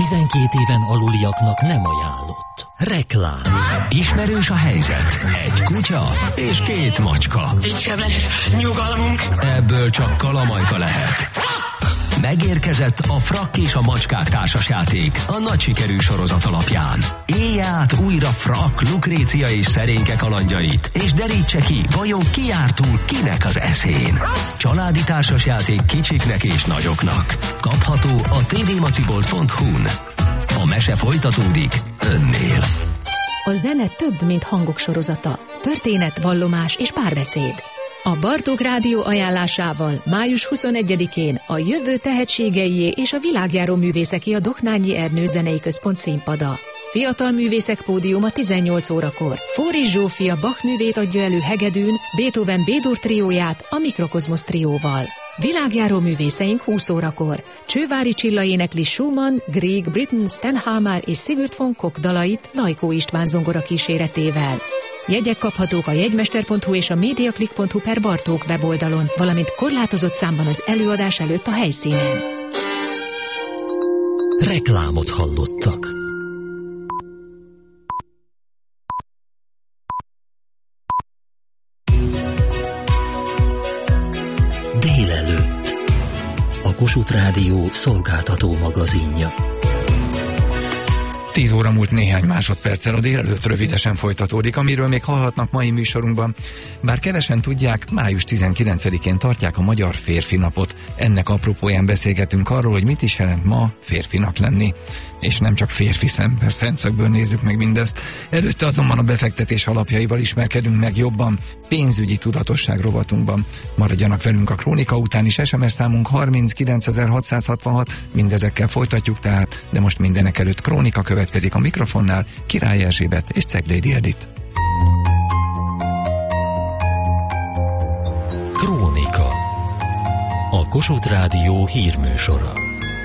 12 éven aluliaknak nem ajánlott. Reklám. Ismerős a helyzet. Egy kutya és 2 macska. Itt sem lehet nyugalmunk. Ebből csak kalamajka lehet. Megérkezett a Frakk és a macskák társasjáték a nagy sikerű sorozat alapján. Élj át újra Frakk, Lukrécia és szerényke kalandjait, és derítse ki, vajon ki jár túl kinek az eszén. Családi társasjáték kicsiknek és nagyoknak. Kapható a tvmacibolt.hu-n. A mese folytatódik önnél. A zene több, mint hangok sorozata. Történet, vallomás és párbeszéd. A Bartók Rádió ajánlásával május 21-én a jövő tehetségeié és a világjáró művészeki a Doknányi Ernő Zenei Központ színpada. Fiatal művészek pódiuma 18 órakor. Fóris Zsófia Bach művét adja elő hegedűn, Beethoven B-dur trióját a Mikrokozmosz trióval. Világjáró művészeink 20 órakor. Csővári Csilla énekli Schumann, Grieg, Britten, Stenhamer és Sigurd von Koch dalait Lajkó István zongora kíséretével. Jegyek kaphatók a jegymester.hu és a mediaclick.hu/Bartók weboldalon, valamint korlátozott számban az előadás előtt a helyszínen. Reklámot hallottak. Délelőtt. A Kossuth Rádió szolgáltató magazinja. 10 óra múlt néhány másodperccel, a délelőtt rövidesen folytatódik, amiről még hallhatnak mai műsorunkban. Bár kevesen tudják, május 19-én tartják a Magyar Férfi Napot. Ennek apropóján beszélgetünk arról, hogy mit is jelent ma férfinak lenni. És nem csak férfi szemszögből nézzük meg mindezt. Előtte azonban a befektetés alapjaival ismerkedünk meg jobban, pénzügyi tudatosság rovatunkban. Maradjanak velünk a krónika után is, SMS számunk 39666, mindezekkel folytatjuk tehát, de most mindenek előtt krónika következik a mikrofonnál, Király Erzsébet és Ceglédi Edith. Krónika. A Kossuth Rádió hírműsora.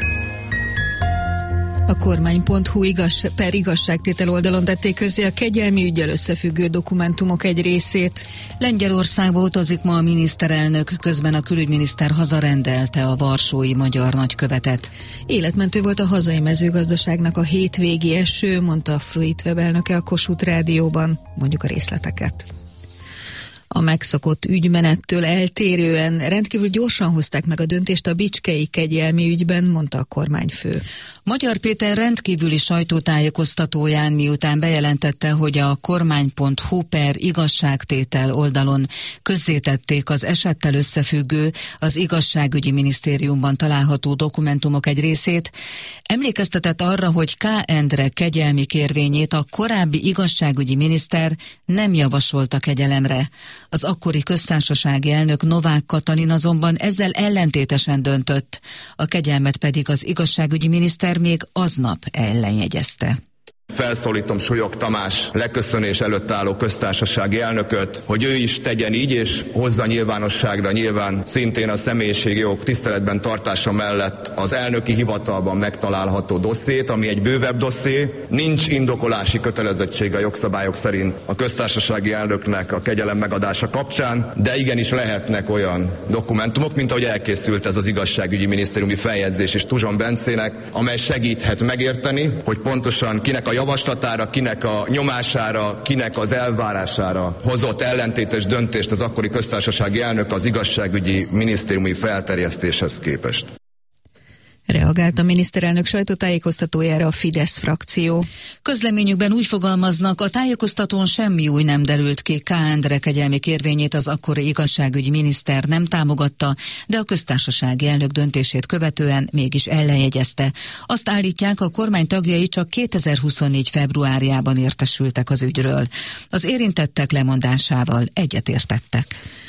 A kormány.hu per igazságtétel oldalon tették közzé a kegyelmi üggyel összefüggő dokumentumok egy részét. Lengyelországba utazik ma a miniszterelnök, közben a külügyminiszter hazarendelte a varsói magyar nagykövetet. Életmentő volt a hazai mezőgazdaságnak a hétvégi eső, mondta a Fruit Web elnöke a Kossuth Rádióban. Mondjuk a részleteket. A megszokott ügymenettől eltérően rendkívül gyorsan hozták meg a döntést a bicskei kegyelmi ügyben, mondta a kormányfő. Magyar Péter rendkívüli sajtótájékoztatóján, miután bejelentette, hogy a kormány.hu per igazságtétel oldalon közzétették az esettel összefüggő, az igazságügyi minisztériumban található dokumentumok egy részét, emlékeztetett arra, hogy K. Endre kegyelmi kérvényét a korábbi igazságügyi miniszter nem javasolta kegyelemre. Az akkori köztársasági elnök Novák Katalin azonban ezzel ellentétesen döntött, a kegyelmet pedig az igazságügyi miniszter még aznap ellenjegyezte. Felszólítom Súlyog Tamás leköszönés előtt álló köztársasági elnököt, hogy ő is tegyen így, és hozza nyilvánosságra nyilván szintén a személyiségi jogok tiszteletben tartása mellett az elnöki hivatalban megtalálható dossziét, ami egy bővebb dosszié. Nincs indokolási kötelezettség a jogszabályok szerint a köztársasági elnöknek a kegyelem megadása kapcsán, de igenis lehetnek olyan dokumentumok, mint ahogy elkészült ez az igazságügyi minisztériumi feljegyzés is Tuzson Bencének, amely segíthet megérteni, hogy pontosan kinek a javaslatára, kinek a nyomására, kinek az elvárására hozott ellentétes döntést az akkori köztársasági elnök az igazságügyi minisztériumi felterjesztéshez képest. Reagált a miniszterelnök sajtótájékoztatójára a Fidesz frakció. Közleményükben úgy fogalmaznak, a tájékoztatón semmi új nem derült ki. K. Endre kegyelmi kérvényét az akkori igazságügyi miniszter nem támogatta, de a köztársasági elnök döntését követően mégis ellenjegyezte. Azt állítják, a kormány tagjai csak 2024. februárjában értesültek az ügyről. Az érintettek lemondásával egyetértettek.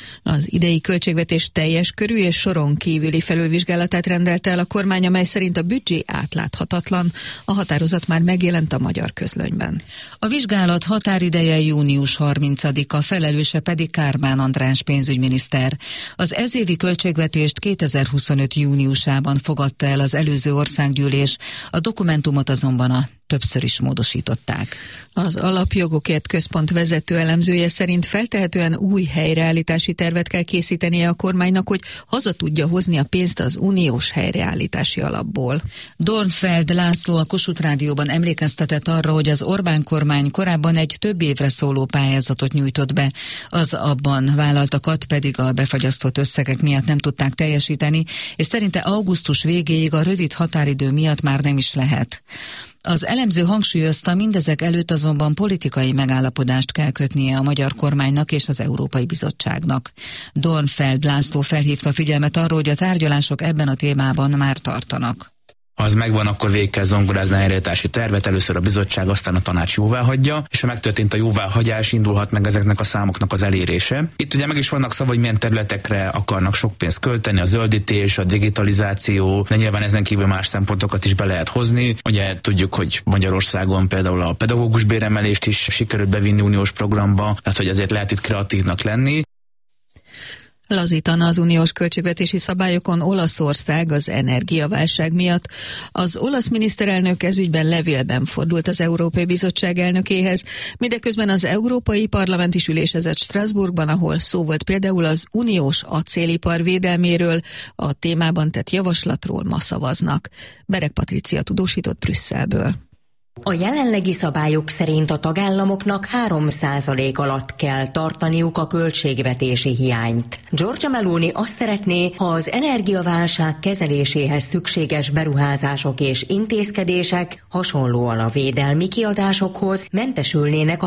Az idei költségvetés teljes körű és soron kívüli felülvizsgálatát rendelte el a kormány, amely szerint a büdzsé átláthatatlan. A határozat már megjelent a Magyar Közlönyben. A vizsgálat határideje június 30-a, felelőse pedig Kármán András pénzügyminiszter. Az ezévi költségvetést 2025. júniusában fogadta el az előző országgyűlés, a dokumentumot azonban a többször is módosították. Az Alapjogokért Központ vezető elemzője szerint feltehetően új helyreállítási tervet kell készítenie a kormánynak, hogy haza tudja hozni a pénzt az uniós helyreállítási alapból. Dornfeld László a Kossuth Rádióban emlékeztetett arra, hogy az Orbán kormány korábban egy több évre szóló pályázatot nyújtott be, az abban vállaltakat pedig a befagyasztott összegek miatt nem tudták teljesíteni, és szerinte augusztus végéig a rövid határidő miatt már nem is lehet. Az elemző hangsúlyozta, mindezek előtt azonban politikai megállapodást kell kötnie a magyar kormánynak és az Európai Bizottságnak. Dornfeld László felhívta figyelmet arra, hogy a tárgyalások ebben a témában már tartanak. Ha az megvan, akkor végig kell zongorázni a helyreállítási tervet, először a bizottság, aztán a tanács jóváhagyja, és ha megtörtént a jóváhagyás, indulhat meg ezeknek a számoknak az elérése. Itt ugye meg is vannak szava, hogy milyen területekre akarnak sok pénzt költeni, a zöldítés, a digitalizáció, de nyilván ezen kívül más szempontokat is be lehet hozni. Ugye tudjuk, hogy Magyarországon például a pedagógus béremelést is sikerült bevinni uniós programba, tehát hogy azért lehet itt kreatívnak lenni. Lazítana az uniós költségvetési szabályokon Olaszország az energiaválság miatt. Az olasz miniszterelnök ezügyben levélben fordult az Európai Bizottság elnökéhez, mindeközben az Európai Parlament is ülésezett Strasbourgban, ahol szó volt például az uniós acélipar védelméről, a témában tett javaslatról ma szavaznak. Bereg Patricia tudósított Brüsszelből. A jelenlegi szabályok szerint a tagállamoknak 3% alatt kell tartaniuk a költségvetési hiányt. Giorgia Meloni azt szeretné, ha az energiaválság kezeléséhez szükséges beruházások és intézkedések hasonlóan a védelmi kiadásokhoz mentesülnének a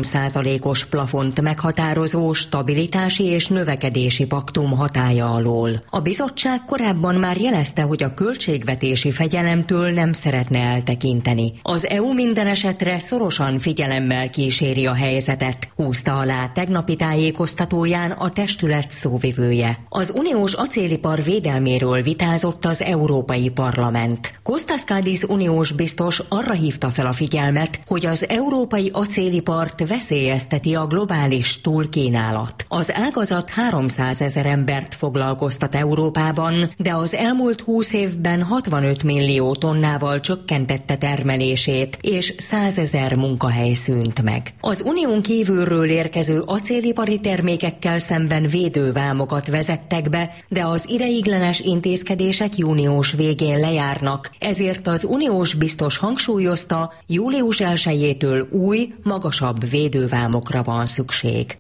3%-os plafont meghatározó stabilitási és növekedési paktum hatálya alól. A bizottság korábban már jelezte, hogy a költségvetési fegyelemtől nem szeretne eltekinteni. Az EU minden esetre szorosan figyelemmel kíséri a helyzetet, húzta alá tegnapi tájékoztatóján a testület szóvivője. Az uniós acélipar védelméről vitázott az Európai Parlament. Kostas Kadis uniós biztos arra hívta fel a figyelmet, hogy az európai acélipart veszélyezteti a globális túlkínálat. Az ágazat 300 000 embert foglalkoztat Európában, de az elmúlt 20 évben 65 millió tonnával csökkentette termelését, és 100 000 munkahely szűnt meg. Az unión kívülről érkező acélipari termékekkel szemben védővámokat vezettek be, de az ideiglenes intézkedések június végén lejárnak, ezért az uniós biztos hangsúlyozta, július 1-től új, magasabb védővámokra van szükség.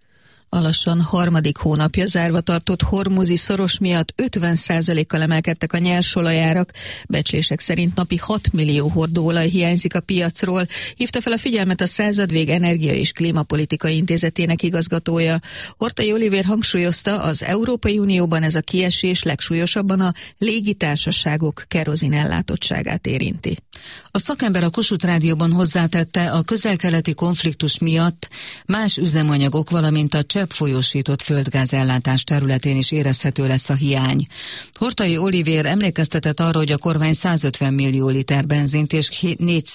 A lassan harmadik hónapja zárva tartott hormuzi szoros miatt 50%-kal emelkedtek a nyersolajárak. Becslések szerint napi 6 millió hordóolaj hiányzik a piacról, hívta fel a figyelmet a Századvég Energia és Klímapolitikai Intézetének igazgatója. Horthy Olivér hangsúlyozta, az Európai Unióban ez a kiesés legsúlyosabban a légitársaságok kerozin ellátottságát érinti. A szakember a Kossuth Rádióban hozzátette, a közel-keleti konfliktus miatt más üzemanyagok, valamint a cseppfolyósított földgázellátás területén is érezhető lesz a hiány. Horthy Olivér emlékeztetett arra, hogy a kormány 150 millió liter benzint és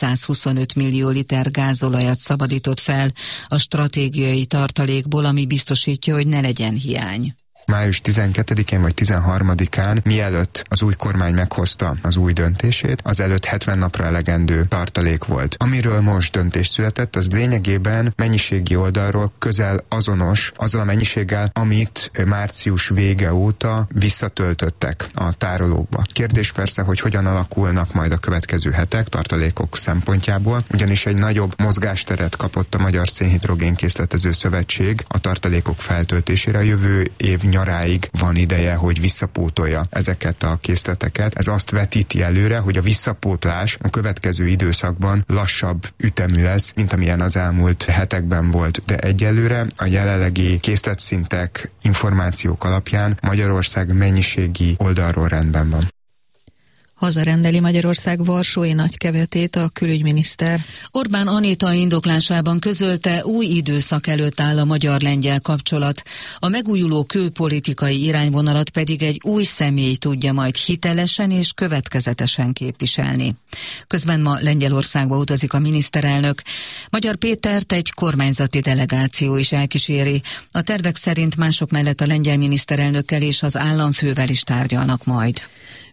425 millió liter gázolajat szabadított fel a stratégiai tartalékból, ami biztosítja, hogy ne legyen hiány. Május 12-én vagy 13-án, mielőtt az új kormány meghozta az új döntését, az előtt 70 napra elegendő tartalék volt. Amiről most döntés született, az lényegében mennyiségi oldalról közel azonos azzal a mennyiséggel, amit március vége óta visszatöltöttek a tárolókba. Kérdés persze, hogy hogyan alakulnak majd a következő hetek tartalékok szempontjából, ugyanis egy nagyobb mozgásteret kapott a Magyar Szénhidrogén-készletező Szövetség a tartalékok feltöltésére. A jövő év nyaráig van ideje, hogy visszapótolja ezeket a készleteket. Ez azt vetíti előre, hogy a visszapótlás a következő időszakban lassabb ütemű lesz, mint amilyen az elmúlt hetekben volt. De egyelőre a jelenlegi készletszintek, információk alapján Magyarország mennyiségi oldalról rendben van. Hazarendeli Magyarország varsói nagykövetét a külügyminiszter. Orbán Anita indoklásában közölte, új időszak előtt áll a magyar-lengyel kapcsolat. A megújuló külpolitikai irányvonalat pedig egy új személy tudja majd hitelesen és következetesen képviselni. Közben ma Lengyelországba utazik a miniszterelnök. Magyar Pétert egy kormányzati delegáció is elkíséri. A tervek szerint mások mellett a lengyel miniszterelnökkel és az államfővel is tárgyalnak majd.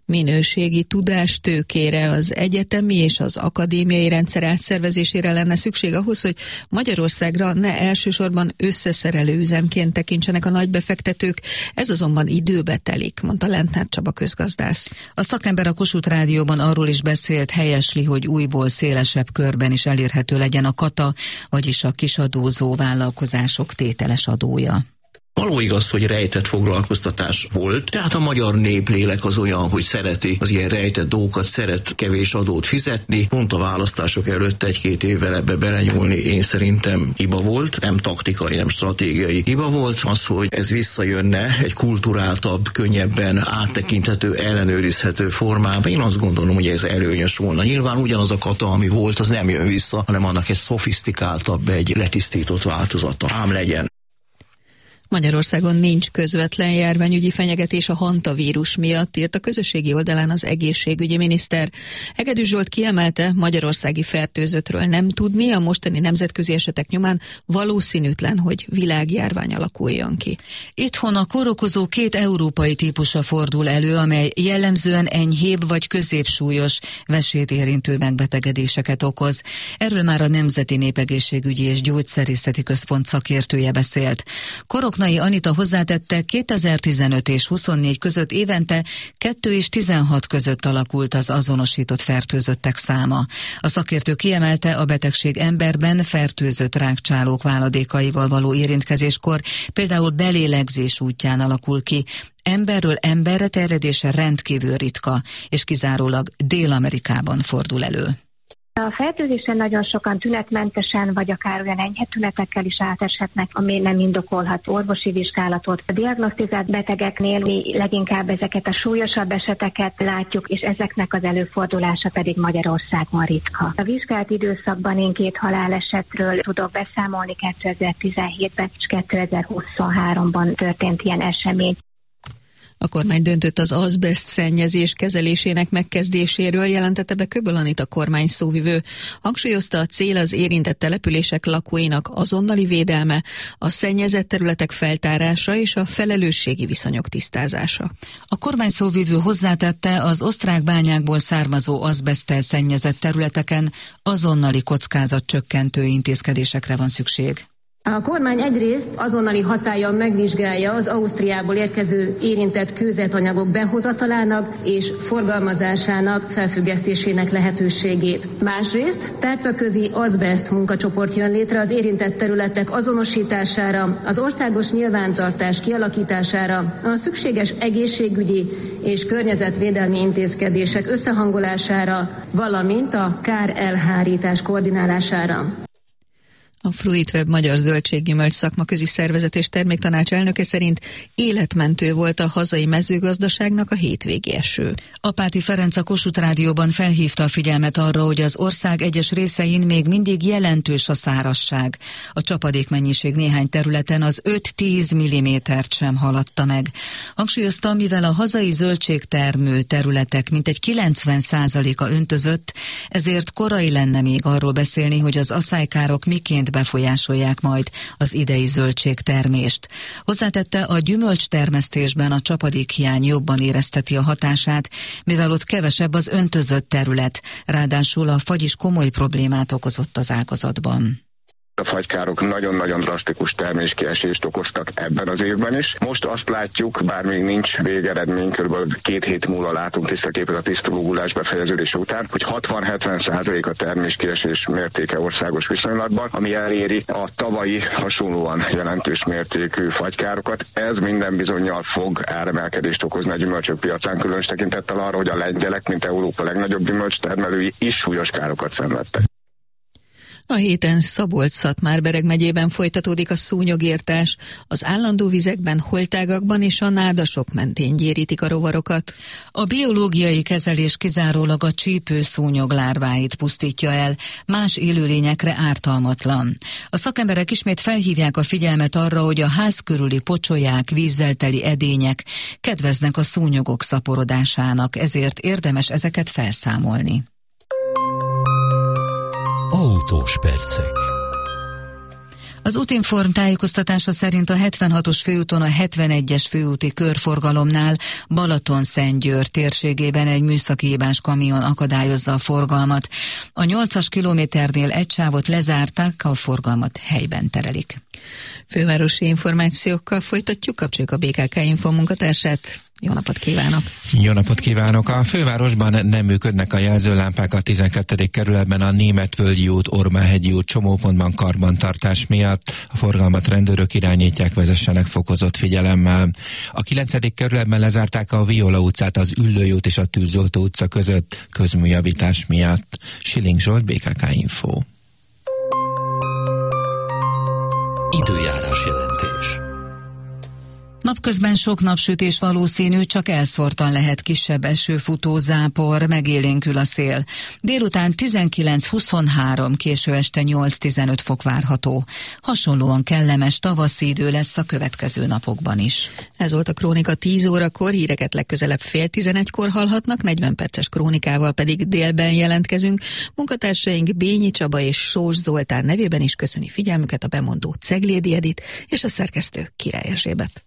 minőségi tudástőkére, az egyetemi és az akadémiai rendszer átszervezésére lenne szükség ahhoz, hogy Magyarországra ne elsősorban összeszerelő üzemként tekintsenek a nagybefektetők. Ez azonban időbe telik, mondta Lentner Csaba közgazdász. A szakember a Kossuth Rádióban arról is beszélt, helyesli, hogy újból szélesebb körben is elérhető legyen a kata, vagyis a kisadózó vállalkozások tételes adója. Való igaz, hogy rejtett foglalkoztatás volt, tehát a magyar néplélek az olyan, hogy szereti az ilyen rejtett dolgokat, szeret kevés adót fizetni. Pont a választások előtt 1-2 évvel ebbe belenyúlni én szerintem hiba volt, nem taktikai, nem stratégiai hiba volt. Az, hogy ez visszajönne egy kulturáltabb, könnyebben áttekinthető, ellenőrizhető formában, én azt gondolom, hogy ez előnyös volna. Nyilván ugyanaz a kata, ami volt, az nem jön vissza, hanem annak egy szofisztikáltabb, egy letisztított változata. Ám legyen. Magyarországon nincs közvetlen járványügyi fenyegetés a hantavírus miatt, írt a közösségi oldalán az egészségügyi miniszter. Hegedű Zsolt kiemelte, magyarországi fertőzöttről nem tudni, a mostani nemzetközi esetek nyomán valószínűtlen, hogy világjárvány alakuljon ki. Itthon a kórokozó 2 európai típusa fordul elő, amely jellemzően enyhébb vagy középsúlyos vesét érintő megbetegedéseket okoz. Erről már a Nemzeti Népegészségügyi és Gyógyszerészeti Központ szakértője beszélt. Koroknai Anita hozzátette, 2015 és 24 között évente 2 és 16 között alakult az azonosított fertőzöttek száma. A szakértő kiemelte, a betegség emberben fertőzött rákcsálók váladékaival való érintkezéskor, például belélegzés útján alakul ki. Emberről emberre terjedése rendkívül ritka, és kizárólag Dél-Amerikában fordul elő. A fertőzésen nagyon sokan tünetmentesen, vagy akár olyan enyhe tünetekkel is áteshetnek, ami nem indokolhat orvosi vizsgálatot. A diagnosztizált betegeknél mi leginkább ezeket a súlyosabb eseteket látjuk, és ezeknek az előfordulása pedig Magyarországon ritka. A vizsgált időszakban én 2 halálesetről tudok beszámolni, 2017-ben és 2023-ban történt ilyen esemény. A kormány döntött az azbeszt szennyezés kezelésének megkezdéséről, jelentette be Köböl Anita kormány szóvivő. Hangsúlyozta, a cél az érintett települések lakóinak azonnali védelme, a szennyezett területek feltárása és a felelősségi viszonyok tisztázása. A kormány szóvivő hozzátette, az osztrák bányákból származó azbeszttel szennyezett területeken azonnali kockázatcsökkentő intézkedésekre van szükség. A kormány egyrészt azonnali hatállyal megvizsgálja az Ausztriából érkező érintett kőzetanyagok behozatalának és forgalmazásának felfüggesztésének lehetőségét. Másrészt tárcaközi azbeszt munkacsoport jön létre az érintett területek azonosítására, az országos nyilvántartás kialakítására, a szükséges egészségügyi és környezetvédelmi intézkedések összehangolására, valamint a kárelhárítás koordinálására. A Fruitweb Magyar Zöldséggyümölcs Szakmaközi Szervezet és Terméktanács elnöke szerint életmentő volt a hazai mezőgazdaságnak a hétvégi eső. Apáti Ferenc a Kossuth Rádióban felhívta a figyelmet arra, hogy az ország egyes részein még mindig jelentős a szárazság. A csapadékmennyiség néhány területen az 5-10 mm-t sem haladta meg. Hangsúlyozta, mivel a hazai zöldségtermő területek mintegy 90%-a öntözött, ezért korai lenne még arról beszélni, hogy az asszálykárok miként befolyásolják majd az idei zöldségtermést. Hozzátette, a gyümölcstermesztésben a csapadékhiány jobban érezteti a hatását, mivel ott kevesebb az öntözött terület, ráadásul a fagy is komoly problémát okozott az ágazatban. A fagykárok nagyon-nagyon drasztikus terméskiesést okoztak ebben az évben is. Most azt látjuk, bár még nincs végeredmény, kb. 2 hét múlva látunk tiszta képet a tisztulógulás befejeződése után, hogy 60-70% a terméskiesés mértéke országos viszonylatban, ami eléri a tavalyi hasonlóan jelentős mértékű fagykárokat. Ez minden bizonnyal fog áremelkedést okozni a gyümölcsök piacán, különös tekintettel arra, hogy a lengyelek, mint Európa legnagyobb gyümölcstermelői is súlyos károkat szenvedtek. A héten Szabolcs-Szatmár-Bereg megyében folytatódik a szúnyogirtás. Az állandó vizekben, holtágakban és a nádasok mentén gyérítik a rovarokat. A biológiai kezelés kizárólag a csípőszúnyog lárváit pusztítja el, más élőlényekre ártalmatlan. A szakemberek ismét felhívják a figyelmet arra, hogy a ház körüli pocsolyák, vízzel teli edények kedveznek a szúnyogok szaporodásának, ezért érdemes ezeket felszámolni. Autós percek. Az Útinform tájékoztatása szerint a 76-os főúton a 71-es főúti körforgalomnál Balatonszentgyőr térségében egy műszaki hibás kamion akadályozza a forgalmat. A 8-as kilométernél egy sávot lezárták, a forgalmat helyben terelik. Fővárosi információkkal folytatjuk, kapcsoljuk a BKK Info munkatársát. Jó napot kívánok! Jó napot kívánok! A fővárosban nem működnek a jelzőlámpák a 12. kerületben a Németvölgyi út, Orbánhegyi út csomópontban karbantartás miatt. A forgalmat rendőrök irányítják, vezessenek fokozott figyelemmel. A 9. kerületben lezárták a Viola utcát az Üllői út és a Tűzoltó utca között közműjavítás miatt. Schilling Zsolt, BKK Info. Időjárás jelentés. Napközben sok napsütés valószínű, csak elszórtan lehet kisebb esőfutó, zápor, megélénkül a szél. Délután 19-23, késő este 8-15 fok várható. Hasonlóan kellemes tavaszi idő lesz a következő napokban is. Ez volt a Krónika 10 órakor, híreket legközelebb 10:30-kor hallhatnak, 40 perces krónikával pedig délben jelentkezünk. Munkatársaink Bényi Csaba és Sós Zoltán nevében is köszöni figyelmüket a bemondó Ceglédi Edit és a szerkesztő Király Erzsébet.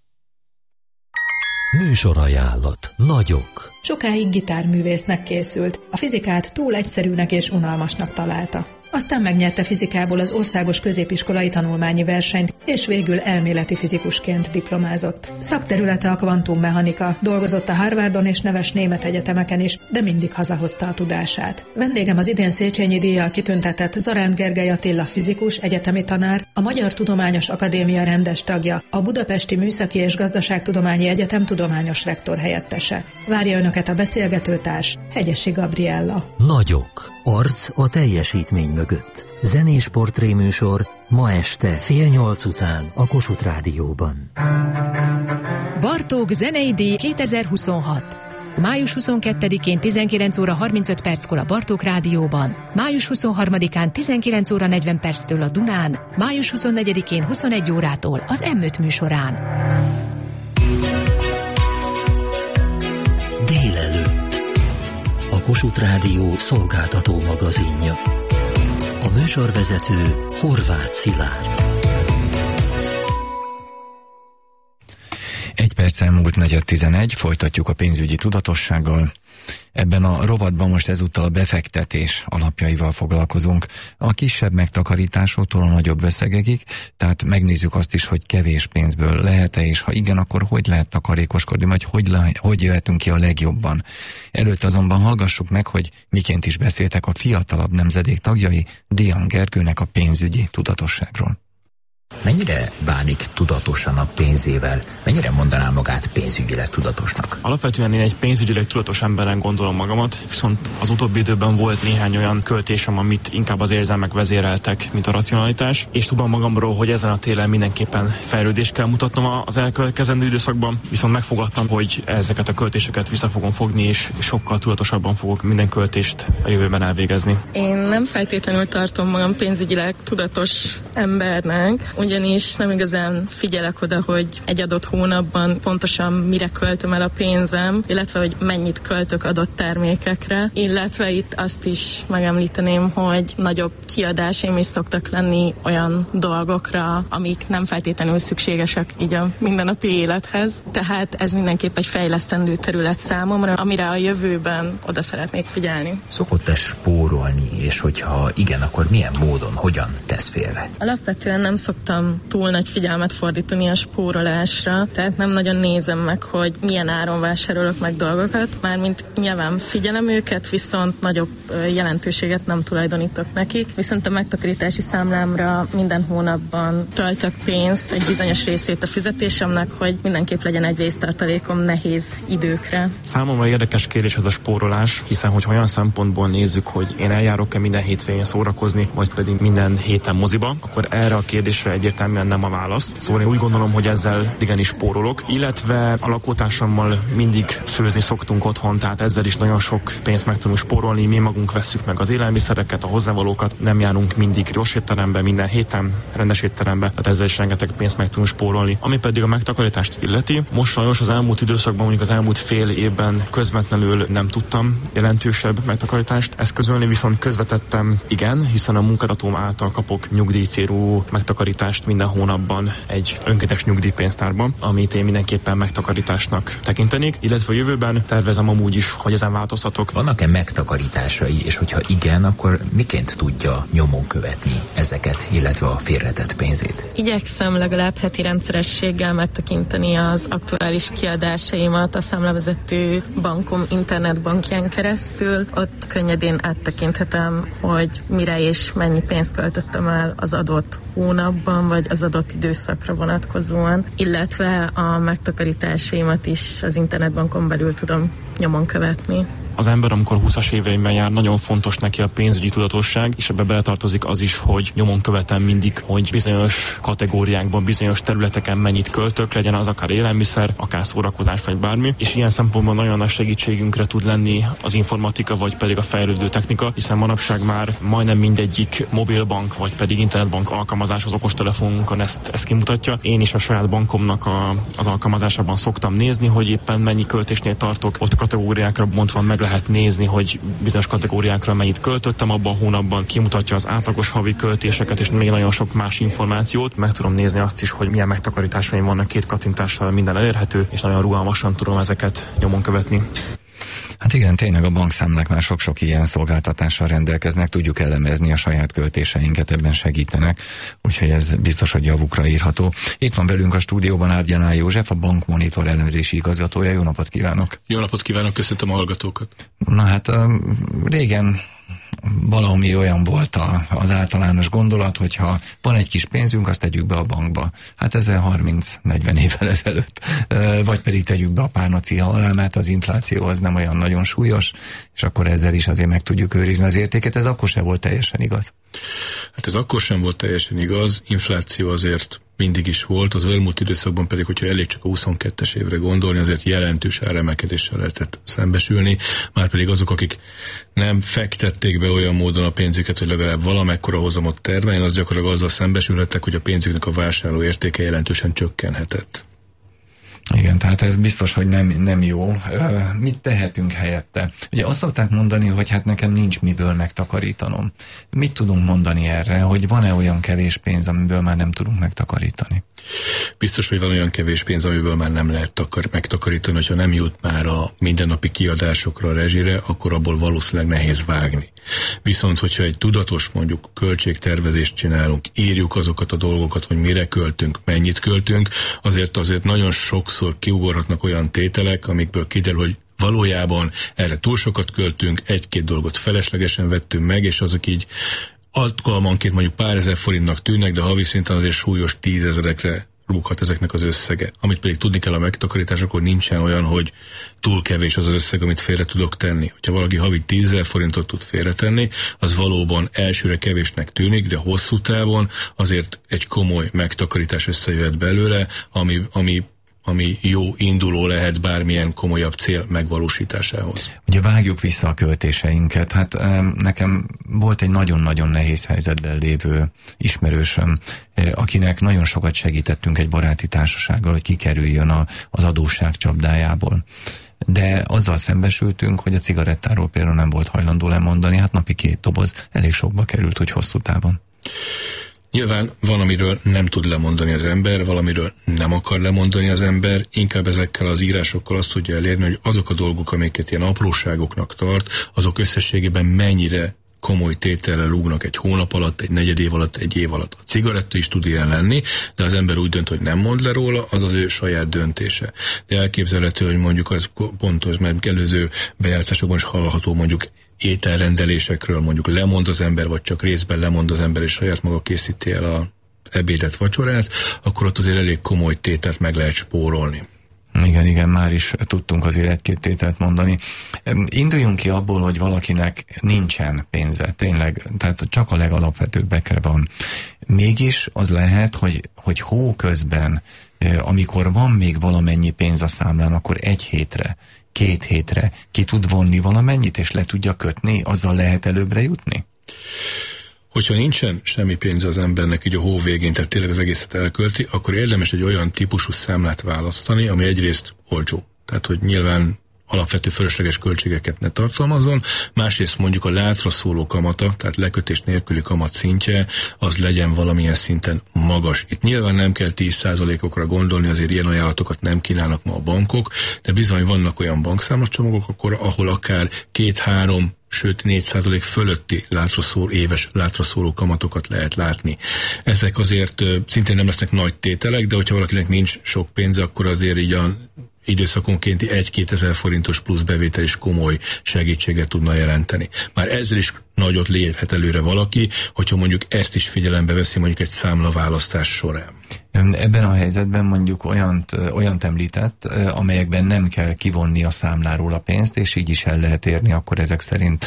Műsorajánlat. Nagyok. Sokáig gitárművésznek készült. A fizikát túl egyszerűnek és unalmasnak találta. Aztán megnyerte fizikából az országos középiskolai tanulmányi versenyt, és végül elméleti fizikusként diplomázott. Szakterülete a kvantummechanika, dolgozott a Harvardon és neves német egyetemeken is, de mindig hazahozta a tudását. Vendégem az idén Széchenyi díjjal kitüntetett Zaránd Gergely Attila fizikus, egyetemi tanár, a Magyar Tudományos Akadémia rendes tagja, a Budapesti Műszaki és Gazdaságtudományi Egyetem tudományos rektor helyettese. Várja önöket a beszélgetőtárs, Hegyesi Gabriella. Nagyok. Arc a teljesítmény mögött. Zenés portréműsor ma este 7:30 után a Kossuth Rádióban. Bartók zenei díj 2026. Május 22-én 19 óra 35 perckor a Bartók Rádióban, május 23-án 19 óra 40 perctől a Dunán, május 24-én 21 órától az M5 műsorán. Délelőtt. A Kossuth Rádió szolgáltató magazinja. A műsorvezető Horváth Szilárd. 1 perc elmúlt 4:11, folytatjuk a pénzügyi tudatossággal. Ebben a rovatban most ezúttal a befektetés alapjaival foglalkozunk. A kisebb megtakarításoktól a nagyobb összegekig, tehát megnézzük azt is, hogy kevés pénzből lehet-e, és ha igen, akkor hogy lehet takarékoskodni, vagy hogy jöhetünk ki a legjobban. Előtt azonban hallgassuk meg, hogy miként is beszéltek a fiatalabb nemzedék tagjai Déhan Gergőnek a pénzügyi tudatosságról. Mennyire bánik tudatosan a pénzével? Mennyire mondaná magát pénzügyileg tudatosnak? Alapvetően én egy pénzügyileg tudatos emberen gondolom magamat, viszont az utóbbi időben volt néhány olyan költésem, amit inkább az érzelmek vezéreltek, mint a racionalitás, és tudom magamról, hogy ezen a télen mindenképpen fejlődést kell mutatnom az elkövetkezendő időszakban, viszont megfogadtam, hogy ezeket a költéseket vissza fogom fogni, és sokkal tudatosabban fogok minden költést a jövőben elvégezni. Én nem feltétlenül tartom magam pénzügyileg tudatos embernek, ugyanis nem igazán figyelek oda, hogy egy adott hónapban pontosan mire költöm el a pénzem, illetve hogy mennyit költök adott termékekre, illetve itt azt is megemlíteném, hogy nagyobb kiadásaim is szoktak lenni olyan dolgokra, amik nem feltétlenül szükségesek így a mindennapi élethez. Tehát ez mindenképp egy fejlesztendő terület számomra, amire a jövőben oda szeretnék figyelni. Szokott-e spórolni, és hogyha igen, akkor milyen módon, hogyan tesz félre? Alapvetően nem szoktam túl nagy figyelmet fordítani a spórolásra, tehát nem nagyon nézem meg, hogy milyen áron vásárolok meg dolgokat, mármint nyilván figyelem őket, viszont nagyobb jelentőséget nem tulajdonítok nekik, viszont a megtakarítási számlámra minden hónapban töltök pénzt, egy bizonyos részét a fizetésemnek, hogy mindenképp legyen egy vésztartalékom nehéz időkre. Számomra érdekes kérdés ez a spórolás, hiszen hogy olyan szempontból nézzük, hogy én eljárok-e minden hétvégén szórakozni, vagy pedig minden héten moziba, akkor erre a kérdésre egyértelműen nem a válasz. Szóval én úgy gondolom, hogy ezzel igenis spórolok, illetve a lakótársammal mindig főzni szoktunk otthon, tehát ezzel is nagyon sok pénzt meg tudunk spórolni, mi magunk vesszük meg az élelmiszereket, a hozzávalókat, nem járunk mindig gyors étterembe, minden héten rendes étterembe, tehát ezzel is rengeteg pénzt meg tudunk spórolni. Ami pedig a megtakarítást illeti, most sajnos az elmúlt időszakban, mondjuk az elmúlt fél évben közvetlenül nem tudtam jelentősebb megtakarítást eszközölni, viszont közvetettem igen, hiszen a munkadatóm által kapok nyugdíj célú megtakarítást forrást minden hónapban egy önkéntes nyugdíjpénztárban, amit én mindenképpen megtakarításnak tekintenék, illetve a jövőben tervezem amúgy is, hogy ezen változtatok. Vannak-e megtakarításai, és hogyha igen, akkor miként tudja nyomon követni ezeket, illetve a félretett pénzét? Igyekszem legalább heti rendszerességgel megtekinteni az aktuális kiadásaimat a számlavezető bankom internetbankján keresztül. Ott könnyedén áttekinthetem, hogy mire és mennyi pénzt költöttem el az adott hónapban, vagy az adott időszakra vonatkozóan, illetve a megtakarításaimat is az internetbankon belül tudom nyomon követni. Az ember, amikor 20-as éveimben jár, nagyon fontos neki a pénzügyi tudatosság, és ebbe beletartozik az is, hogy nyomon követem mindig, hogy bizonyos kategóriákban, bizonyos területeken mennyit költök, legyen az akár élelmiszer, akár szórakozás, vagy bármi. És ilyen szempontból nagyon nagy segítségünkre tud lenni az informatika, vagy pedig a fejlődő technika, hiszen manapság már majdnem mindegyik mobilbank, vagy pedig internetbank alkalmazás az okostelefonunkon ezt kimutatja. Én is a saját bankomnak az alkalmazásában szoktam nézni, hogy éppen mennyi költésnél tartok. Ott kategóriákra bontva meg lehet nézni, hogy bizonyos kategóriákra mennyit költöttem abban a hónapban, kimutatja az átlagos havi költéseket, és még nagyon sok más információt. Meg tudom nézni azt is, hogy milyen megtakarításaim vannak, 2 kattintással minden elérhető, és nagyon rugalmasan tudom ezeket nyomon követni. Hát igen, tényleg a bankszámláknál sok-sok ilyen szolgáltatással rendelkeznek, tudjuk elemezni a saját költéseinket, ebben segítenek, úgyhogy ez biztos, hogy javukra írható. Itt van velünk a stúdióban Árgyalán József, a Bankmonitor elemzési igazgatója. Jó napot kívánok! Jó napot kívánok, köszöntöm a hallgatókat! Na hát régen valami olyan volt az általános gondolat, hogyha van egy kis pénzünk, azt tegyük be a bankba. Hát ez 30-40 évvel ezelőtt. Vagy pedig tegyük be a párnacia alá, mert az infláció az nem olyan nagyon súlyos, és akkor ezzel is azért meg tudjuk őrizni az értéket. Ez akkor sem volt teljesen igaz. Hát ez akkor sem volt teljesen igaz. Infláció azért mindig is volt, az elmúlt időszakban pedig, hogyha elég csak a 22-es évre gondolni, azért jelentős áremelkedéssel lehetett szembesülni, márpedig azok, akik nem fektették be olyan módon a pénzüket, hogy legalább valamekkora hozamot termeljen, az gyakorlatilag azzal szembesülhettek, hogy a pénzüknek a vásárló értéke jelentősen csökkenhetett. Igen, tehát ez biztos, hogy nem jó. Mit tehetünk helyette? Ugye azt szokták mondani, hogy hát nekem nincs miből megtakarítanom. Mit tudunk mondani erre, hogy van-e olyan kevés pénz, amiből már nem tudunk megtakarítani? Biztos, hogy van olyan kevés pénz, amiből már nem lehet megtakarítani, hogyha nem jut már a mindennapi kiadásokra, a rezsire, akkor abból valószínűleg nehéz vágni. Viszont, hogyha egy tudatos, mondjuk költségtervezést csinálunk, írjuk azokat a dolgokat, hogy mire költünk, mennyit költünk, azért nagyon sokszor kiugorhatnak olyan tételek, amikből kiderül, hogy valójában erre túl sokat költünk, 1-2 dolgot feleslegesen vettünk meg, és azok így alkalmanként mondjuk pár ezer forintnak tűnnek, de havi szinten azért súlyos 10 000-ekre rúghat ezeknek az összege. Amit pedig tudni kell a megtakarításokon, nincsen olyan, hogy túl kevés az összeg, amit félre tudok tenni. Hogyha valaki havi 10 000 forintot tud félretenni, az valóban elsőre kevésnek tűnik, de hosszú távon azért egy komoly megtakarítás összejöhet belőle, ami jó induló lehet bármilyen komolyabb cél megvalósításához. Ugye vágjuk vissza a költéseinket. Hát nekem volt egy nagyon-nagyon nehéz helyzetben lévő ismerősöm, akinek nagyon sokat segítettünk egy baráti társasággal, hogy kikerüljön az adósság csapdájából. De azzal szembesültünk, hogy a cigarettáról például nem volt hajlandó lemondani, hát napi 2 doboz elég sokba került, úgy hosszú távon. Nyilván van, amiről nem tud lemondani az ember, valamiről nem akar lemondani az ember, inkább ezekkel az írásokkal azt tudja elérni, hogy azok a dolgok, amiket ilyen apróságoknak tart, azok összességében mennyire komoly tétellel rúgnak egy hónap alatt, egy negyed alatt, egy év alatt. A cigaretta is tud ilyen lenni, de az ember úgy dönt, hogy nem mond le róla, az az ő saját döntése. De elképzelhető, hogy mondjuk az pontos, mert előző bejátszásokban is hallható mondjuk ételrendelésekről, mondjuk lemond az ember, vagy csak részben lemond az ember, és saját maga készíti el a ebédet, vacsorát, akkor ott azért elég komoly tételt meg lehet spórolni. Igen, már is tudtunk azért 1-2 tételt mondani. Induljunk ki abból, hogy valakinek nincsen pénze, tényleg, tehát csak a legalapvetőbbekre van. Mégis az lehet, hogy hó közben, amikor van még valamennyi pénz a számlán, akkor 1 hétre, 2 hétre ki tud vonni valamennyit, és le tudja kötni, azzal lehet előbbre jutni? Hogyha nincsen semmi pénz az embernek így a hó végén, tehát tényleg az egészet elkölti, akkor érdemes egy olyan típusú számlát választani, ami egyrészt olcsó. Tehát, hogy nyilván alapvető fölösleges költségeket ne tartalmazzon, másrészt mondjuk a látra szóló kamata, tehát lekötés nélküli kamat szintje, az legyen valamilyen szinten magas. Itt nyilván nem kell 10%-okra gondolni, azért ilyen ajánlatokat nem kínálnak ma a bankok, de bizony vannak olyan bankszámlacsomagok, ahol akár 2-3, sőt 4% fölötti éves látraszóló kamatokat lehet látni. Ezek azért szintén nem lesznek nagy tételek, de hogyha valakinek nincs sok pénze, akkor azért így a időszakonkénti 1-2 ezer forintos plusz bevétel is komoly segítséget tudna jelenteni. Már ezzel is nagyot léphet előre valaki, hogyha mondjuk ezt is figyelembe veszi mondjuk egy számlaválasztás során. Ebben a helyzetben mondjuk olyant említett, amelyekben nem kell kivonni a számláról a pénzt, és így is el lehet érni akkor ezek szerint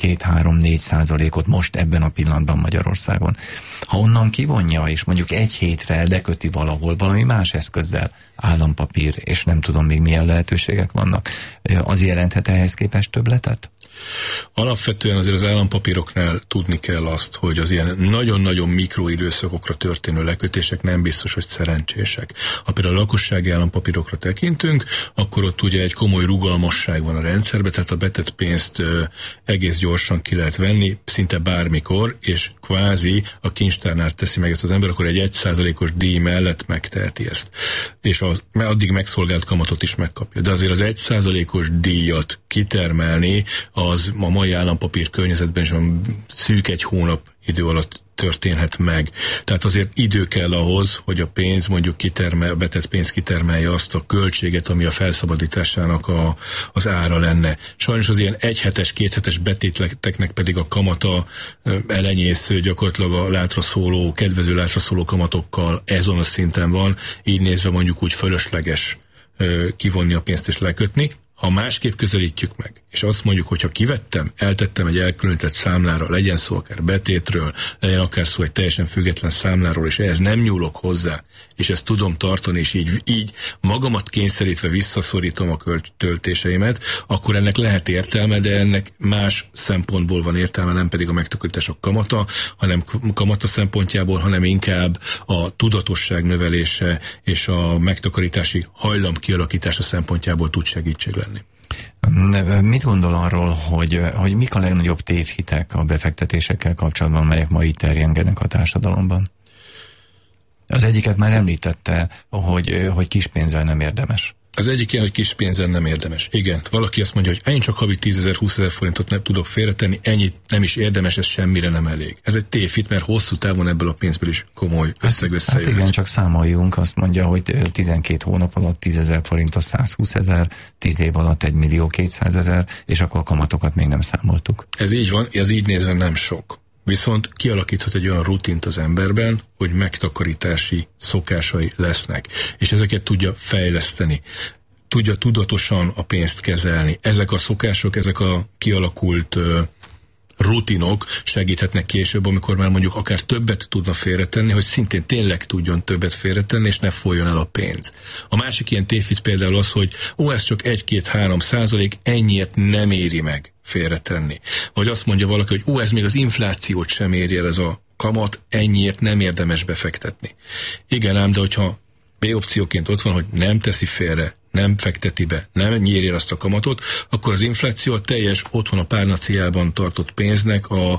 2-3-4%-ot most ebben a pillanatban Magyarországon. Ha onnan kivonja, és mondjuk egy hétre leköti valahol valami más eszközzel, állampapír, és nem tudom még milyen lehetőségek vannak, az jelenthet ehhez képest többletet? Alapvetően azért az állampapíroknál tudni kell azt, hogy az ilyen nagyon-nagyon mikroidőszakokra történő lekötések nem biztos, hogy szerencsések. Ha például a lakossági állampapírokra tekintünk, akkor ott ugye egy komoly rugalmasság van a rendszerben, tehát a betett pénzt egész gyorsan ki lehet venni, szinte bármikor, és kvázi a kincstárnál teszi meg ezt az ember, akkor egy 1%-os díj mellett megteheti ezt. És addig megszolgált kamatot is megkapja. De azért az 1%-os díjat kitermelni, az a mai állampapír környezetben is szűk egy hónap idő alatt történhet meg. Tehát azért idő kell ahhoz, hogy a pénz mondjuk a betett pénz kitermelje azt a költséget, ami a felszabadításának az ára lenne. Sajnos az ilyen 1 hetes, 2 hetes betéteknek pedig a kamata elenyésző, gyakorlatilag a kedvező látraszóló kamatokkal ezen a szinten van, így nézve mondjuk úgy fölösleges kivonni a pénzt és lekötni. Ha másképp közelítjük meg, és azt mondjuk, hogyha kivettem, eltettem egy elkülönített számlára, legyen szó akár betétről, legyen akár szó egy teljesen független számláról, és ehhez nem nyúlok hozzá, és ezt tudom tartani, és így magamat kényszerítve visszaszorítom a töltéseimet, akkor ennek lehet értelme, de ennek más szempontból van értelme, nem pedig a megtakarítások kamata szempontjából, hanem inkább a tudatosság növelése és a megtakarítási hajlam kialakítása szempontjából tud segítség lenni. Mit gondol arról, hogy mik a legnagyobb tévhitek a befektetésekkel kapcsolatban, melyek ma itt terjengenek a társadalomban? Az egyiket már említette, hogy kis pénzzel nem érdemes. Az egyik ilyen, hogy kis pénzen nem érdemes. Igen, valaki azt mondja, hogy én csak havi 10 000, 20 000 forintot nem tudok félretenni, ennyit nem is érdemes, ez semmire nem elég. Ez egy tévhit, mert hosszú távon ebből a pénzből is komoly összeg összejön. Hát igen, csak számoljunk, azt mondja, hogy 12 hónap alatt 10 000 forint a 120 000, 10 év alatt 1 200 000, és akkor a kamatokat még nem számoltuk. Ez így van, ez így nézve nem sok. Viszont kialakíthat egy olyan rutint az emberben, hogy megtakarítási szokásai lesznek, és ezeket tudja fejleszteni. Tudja tudatosan a pénzt kezelni. Ezek a szokások, ezek a kialakult rutinok segíthetnek később, amikor már mondjuk akár többet tudna félretenni, hogy szintén tényleg tudjon többet félretenni, és ne folyjon el a pénz. A másik ilyen tévhit például az, hogy ez csak 1-2-3%, ennyiért nem éri meg félretenni. Vagy azt mondja valaki, hogy ez még az inflációt sem éri el ez a kamat, ennyiért nem érdemes befektetni. Igen ám, de hogyha B opcióként ott van, hogy nem teszi félre, nem fekteti be, nem nyéri el azt a kamatot, akkor az infláció a teljes otthon a párnaciában tartott pénznek a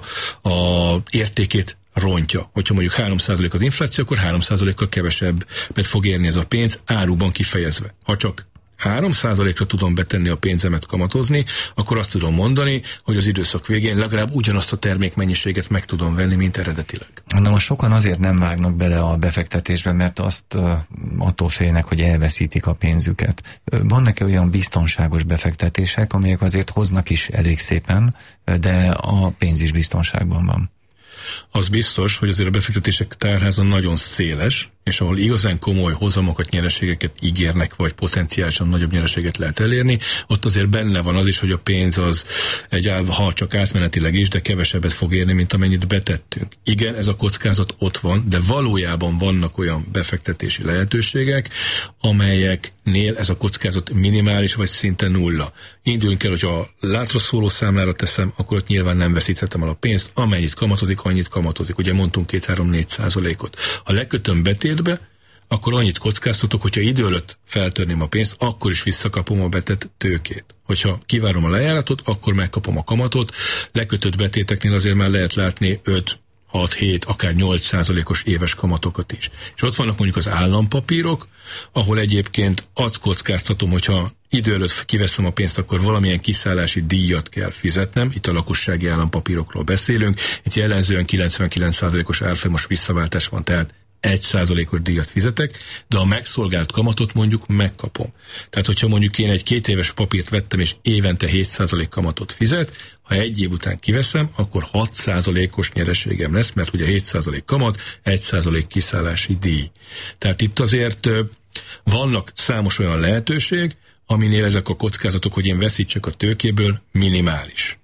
értékét rontja. Hogyha mondjuk 3% az infláció, akkor 3%-kal kevesebbet fog érni ez a pénz áruban kifejezve. Ha csak 3%-ra tudom betenni a pénzemet kamatozni, akkor azt tudom mondani, hogy az időszak végén legalább ugyanazt a termékmennyiséget meg tudom venni, mint eredetileg. Na most sokan azért nem vágnak bele a befektetésbe, mert attól félnek, hogy elveszítik a pénzüket. Vannak-e olyan biztonságos befektetések, amelyek azért hoznak is elég szépen, de a pénz is biztonságban van? Az biztos, hogy azért a befektetések tárháza nagyon széles, és ahol igazán komoly hozamokat, nyereségeket ígérnek, vagy potenciálisan nagyobb nyereséget lehet elérni, ott azért benne van az is, hogy a pénz az ha csak átmenetileg is, de kevesebbet fog érni, mint amennyit betettünk. Igen, ez a kockázat ott van, de valójában vannak olyan befektetési lehetőségek, amelyeknél ez a kockázat minimális, vagy szinte nulla. Induljunk el, hogyha a látraszóló számlára teszem, akkor ott nyilván nem veszíthetem el a pénzt, amennyit kamatozik, annyit kamatozik. Ugye mondtunk 2-3-4%-ot. Ha lekötöm betétbe, akkor annyit kockáztatok, hogyha idő előtt feltörném a pénzt, akkor is visszakapom a betett tőkét. Hogyha kivárom a lejáratot, akkor megkapom a kamatot. Lekötött betéteknél azért már lehet látni 5-6-7, akár 8%-os éves kamatokat is. És ott vannak mondjuk az állampapírok, ahol egyébként azt kockáztatom, hogyha idő előtt kiveszem a pénzt, akkor valamilyen kiszállási díjat kell fizetnem. Itt a lakossági állampapírokról beszélünk. Itt jellemzően 99%-os árfolyamos visszaváltás van, tehát 1%-os díjat fizetek, de a megszolgált kamatot mondjuk megkapom. Tehát, hogyha mondjuk én egy 2 éves papírt vettem, és évente 7% kamatot fizet, ha 1 év után kiveszem, akkor 6%-os nyereségem lesz, mert ugye 7% kamat, 1% kiszállási díj. Tehát itt azért vannak számos olyan lehetőség, aminél ezek a kockázatok, hogy én veszítsek a tőkéből, minimális.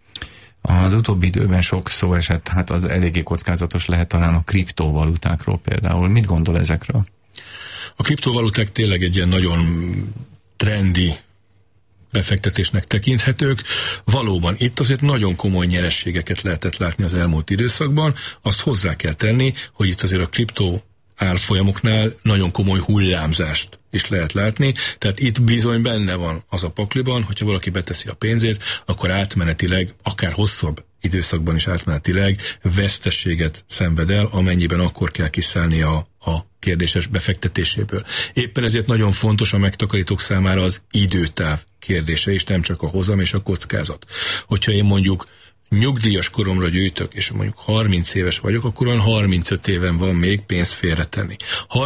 Az utóbbi időben sok szó esett, hát az eléggé kockázatos lehet talán a kriptovalutákról például. Mit gondol ezekről? A kriptovaluták tényleg egy ilyen nagyon trendi befektetésnek tekinthetők. Valóban itt azért nagyon komoly nyerességeket lehetett látni az elmúlt időszakban. Azt hozzá kell tenni, hogy itt azért a kripto árfolyamoknál nagyon komoly hullámzást is lehet látni, tehát itt bizony benne van az a pakliban, hogyha valaki beteszi a pénzét, akkor átmenetileg, akár hosszabb időszakban is átmenetileg veszteséget szenved el, amennyiben akkor kell kiszállni a kérdéses befektetéséből. Éppen ezért nagyon fontos a megtakarítók számára az időtáv kérdése, és nem csak a hozam és a kockázat. Hogyha én mondjuk nyugdíjas koromra gyűjtök, és mondjuk 30 éves vagyok, akkor olyan 35 éven van még pénzt félretenni.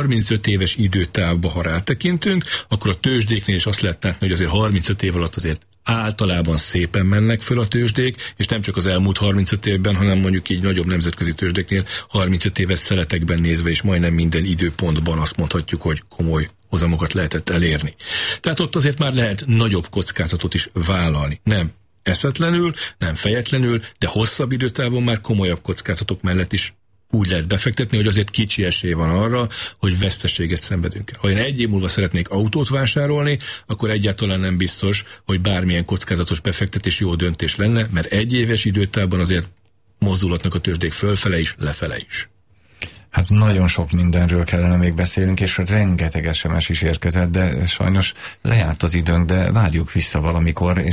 35 éves időtávba, ha rátekintünk, akkor a tőzsdéknél is azt lehet látni, hogy azért 35 év alatt azért általában szépen mennek föl a tőzsdék, és nem csak az elmúlt 35 évben, hanem mondjuk így nagyobb nemzetközi tőzsdéknél 35 éves szeletekben nézve, és majdnem minden időpontban azt mondhatjuk, hogy komoly hozamokat lehetett elérni. Tehát ott azért már lehet nagyobb kockázatot is vállalni. Nem eszetlenül, nem fejetlenül, de hosszabb időtávon már komolyabb kockázatok mellett is úgy lehet befektetni, hogy azért kicsi esély van arra, hogy veszteséget szenvedünk el. Ha én 1 év múlva szeretnék autót vásárolni, akkor egyáltalán nem biztos, hogy bármilyen kockázatos befektetés jó döntés lenne, mert 1 éves időtávban azért mozdulhatnak a tőzsdék fölfele is, lefele is. Hát nagyon sok mindenről kellene még beszélnünk, és rengeteg SMS is érkezett, de sajnos lejárt az időnk, de várjuk vissza valamikor.